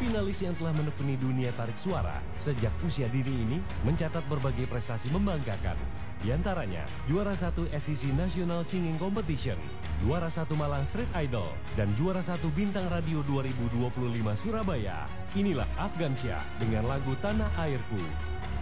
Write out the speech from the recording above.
Finalis yang telah menekuni dunia tarik suara sejak usia dini ini mencatat berbagai prestasi membanggakan. Di antaranya, juara 1 SCC National Singing Competition, juara 1 Malang Street Idol, dan juara 1 Bintang Radio 2025 Surabaya. Inilah Afgansyah dengan lagu Tanah Airku.